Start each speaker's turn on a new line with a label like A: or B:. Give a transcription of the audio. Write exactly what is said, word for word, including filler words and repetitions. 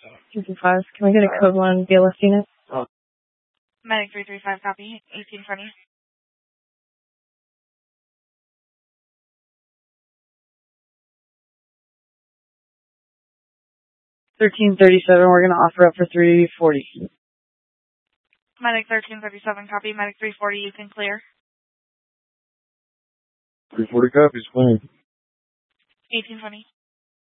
A: two two five. Can we get a code one B L S unit?
B: Oh. Medic three three five, copy. eighteen twenty.
A: thirteen thirty-seven, we're going to offer up for three forty.
B: Medic thirteen thirty-seven, copy. Medic three forty, you can clear.
C: three forty copies, clear.
B: eighteen twenty.